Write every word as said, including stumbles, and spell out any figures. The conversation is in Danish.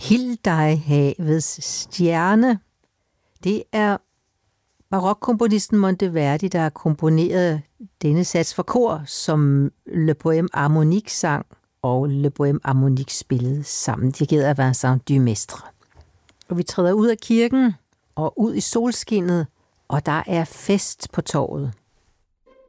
Hild dig havets stjerne. Det er barokkomponisten Monteverdi, der har komponeret denne sats for kor, som Le Poème Harmonique sang, og Le Poème Harmonique spillede sammen, dirigeret af Vincent Dumestre. Og vi træder ud af kirken og ud i solskinnet, og der er fest på torvet.